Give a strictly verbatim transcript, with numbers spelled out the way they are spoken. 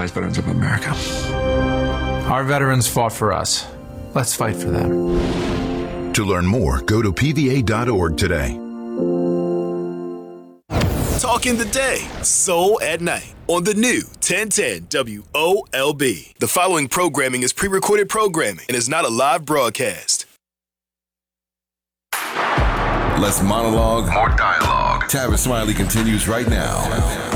Paralyzed Veterans of America. Our veterans fought for us. Let's fight for them. To learn more, go to P V A dot org today. Talking the day, soul at night on the new ten ten W O L B. The following programming is pre-recorded programming and is not a live broadcast. Less monologue, More dialogue. Tavis Smiley continues right now.